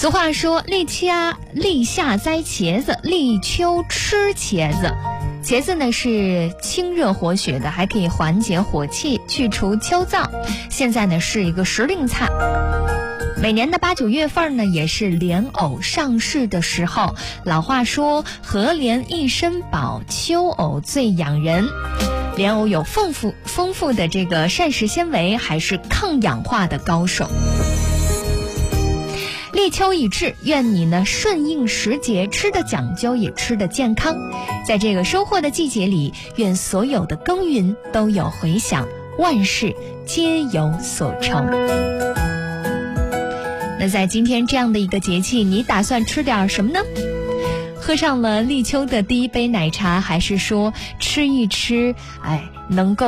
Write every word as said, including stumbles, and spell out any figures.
俗话说立夏立夏摘茄子，立秋吃茄子。茄子呢是清热活血的，还可以缓解火气，去除秋燥。现在呢是一个时令菜。每年的八九月份呢，也是莲藕上市的时候。老话说，荷莲一身宝，秋藕最养人。莲藕有丰富丰富的这个膳食纤维，还是抗氧化的高手。立秋已至，愿你呢顺应时节，吃得讲究，也吃得健康。在这个收获的季节里，愿所有的耕耘都有回响，万事皆有所成。那在今天这样的一个节气，你打算吃点什么呢？喝上了立秋的第一杯奶茶，还是说吃一吃，哎，能够